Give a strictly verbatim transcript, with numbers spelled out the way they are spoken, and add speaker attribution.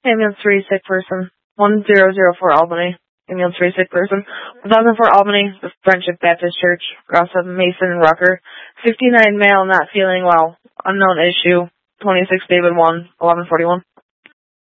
Speaker 1: Ambulance three, sick person. one zero zero four Albany. Ambulance three, sick person. one thousand four Albany, the Friendship Baptist Church. Rossa Mason Rucker. fifty-nine male, not feeling well. Unknown issue. twenty-six David one, eleven forty-one.